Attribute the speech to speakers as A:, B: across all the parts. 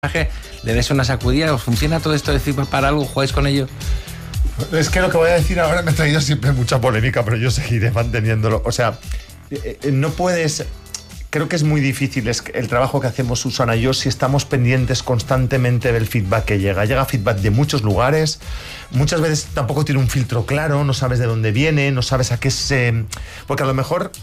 A: le des una sacudida. ¿Os funciona todo esto de feedback para algo? ¿Jugáis con ello?
B: Es que lo que voy a decir ahora me ha traído siempre mucha polémica, pero yo seguiré manteniéndolo. O sea, no puedes... Creo que es muy difícil el trabajo que hacemos Susana y yo si estamos pendientes constantemente del feedback que llega. Llega feedback de muchos lugares, muchas veces tampoco tiene un filtro claro, no sabes de dónde viene, no sabes a qué se... Porque a lo mejor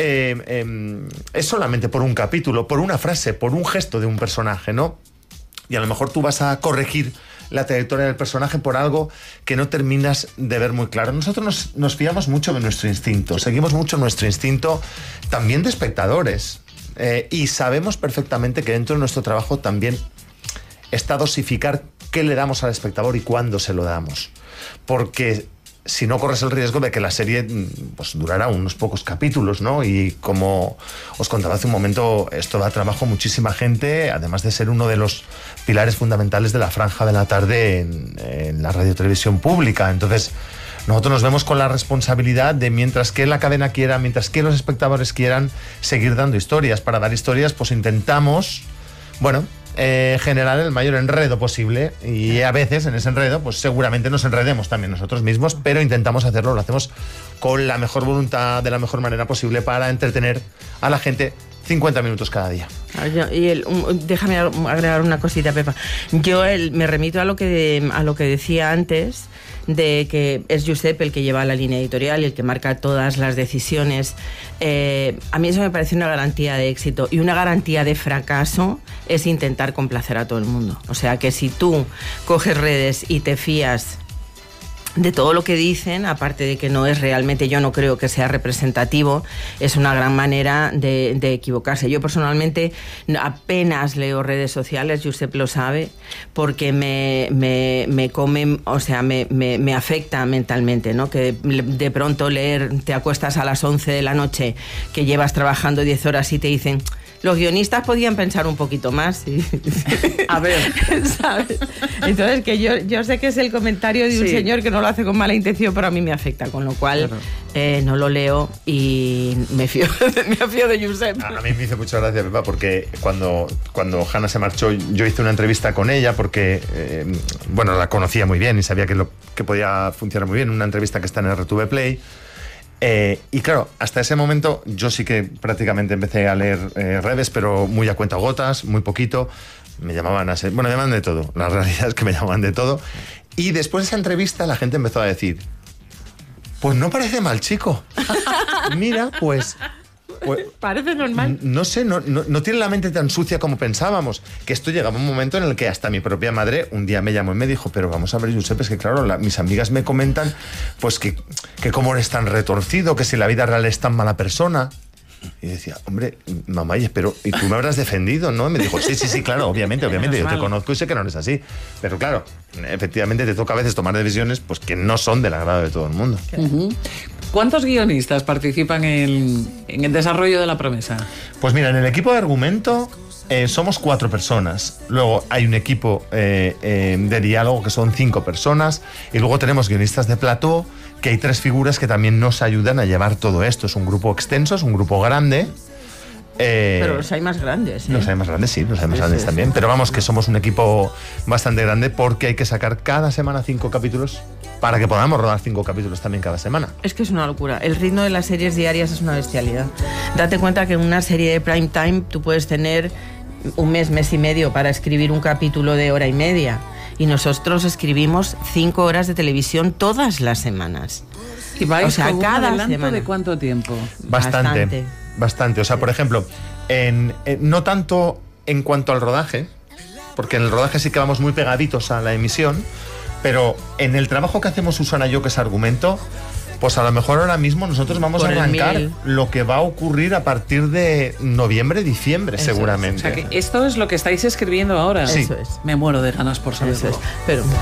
B: es solamente por un capítulo, por una frase, por un gesto de un personaje, ¿no? Y a lo mejor tú vas a corregir la trayectoria del personaje por algo que no terminas de ver muy claro. Nosotros nos fiamos mucho de nuestro instinto, seguimos mucho nuestro instinto también de espectadores, y sabemos perfectamente que dentro de nuestro trabajo también está dosificar qué le damos al espectador y cuándo se lo damos, porque si no corres el riesgo de que la serie pues durará unos pocos capítulos, ¿no? Y como os contaba hace un momento, esto da trabajo a muchísima gente, además de ser uno de los pilares fundamentales de la franja de la tarde en la radiotelevisión pública. Entonces, nosotros nos vemos con la responsabilidad de, mientras que la cadena quiera, mientras que los espectadores quieran, seguir dando historias. Para dar historias, pues intentamos, bueno, generar el mayor enredo posible, y a veces en ese enredo pues seguramente nos enredemos también nosotros mismos, pero intentamos hacerlo, lo hacemos con la mejor voluntad, de la mejor manera posible, para entretener a la gente 50 minutos cada día.
C: Déjame agregar una cosita, Pepa. Yo me remito a lo que decía antes, de que es Josep el que lleva la línea editorial y el que marca todas las decisiones. A mí eso me parece una garantía de éxito, y una garantía de fracaso es intentar complacer a todo el mundo. O sea, que si tú coges redes y te fías de todo lo que dicen, aparte de que no es realmente, yo no creo que sea representativo, es una gran manera de equivocarse. Yo personalmente apenas leo redes sociales, Josep lo sabe, porque me come, o sea, me afecta mentalmente, ¿no? Que de pronto te acuestas a las 11 de la noche, que llevas trabajando 10 horas y te dicen... Los guionistas podían pensar un poquito más.
D: A ver,
C: ¿sabes? Entonces, que yo sé que es el comentario de un señor que no lo hace con mala intención, pero a mí me afecta, con lo cual no lo leo y me fío de Josep.
B: A mí me hizo mucha gracia, Pepa, porque cuando Hanna se marchó, yo hice una entrevista con ella porque, bueno, la conocía muy bien y sabía que podía funcionar muy bien, una entrevista que está en RTV Play. Y claro, hasta ese momento yo sí que prácticamente empecé a leer redes, pero muy a cuentagotas, muy poquito. Me llamaban me llamaban de todo. La realidad es que me llamaban de todo. Y después de esa entrevista la gente empezó a decir: pues no parece mal chico. Mira, pues
C: parece normal.
B: No sé, no tiene la mente tan sucia como pensábamos. Que esto llegaba un momento en el que hasta mi propia madre un día me llamó y me dijo: pero vamos a ver, Josep, es que claro, mis amigas me comentan pues que cómo eres tan retorcido, que si la vida real es tan mala persona. Y decía: hombre, mamá, pero ¿y tú me habrás defendido, no? Y me dijo: sí, claro, obviamente, yo te conozco y sé que no eres así. Pero claro, efectivamente te toca a veces tomar decisiones pues que no son del agrado de todo el mundo.
D: ¿Cuántos guionistas participan en el desarrollo de La Promesa?
B: Pues mira, en el equipo de argumento somos 4 personas. Luego hay un equipo de diálogo que son 5 personas. Y luego tenemos guionistas de plató, que hay 3 figuras que también nos ayudan a llevar todo esto. Es un grupo extenso, es un grupo grande.
C: Pero los hay más grandes, ¿eh?
B: Los hay más grandes, sí, los hay más grandes también. Pero vamos, que somos un equipo bastante grande, porque hay que sacar cada semana 5 capítulos para que podamos rodar 5 capítulos también cada semana.
C: Es que es una locura. El ritmo de las series diarias es una bestialidad. Date cuenta que en una serie de prime time tú puedes tener un mes y medio para escribir un capítulo de hora y media. Y nosotros escribimos 5 horas de televisión todas las semanas.
D: ¿Y vais, o sea, con
C: cada
D: un adelanto
C: semana?
D: ¿De cuánto tiempo?
B: Bastante. O sea, por ejemplo, no tanto en cuanto al rodaje, porque en el rodaje sí que vamos muy pegaditos a la emisión, pero en el trabajo que hacemos Susana y yo, que es argumento, pues a lo mejor ahora mismo nosotros vamos a arrancar lo que va a ocurrir a partir de noviembre, diciembre, seguramente.
D: O sea, que esto es lo que estáis escribiendo ahora.
B: Sí.
C: Eso es.
D: Me muero de ganas por saberlo.
C: Eso es. Pero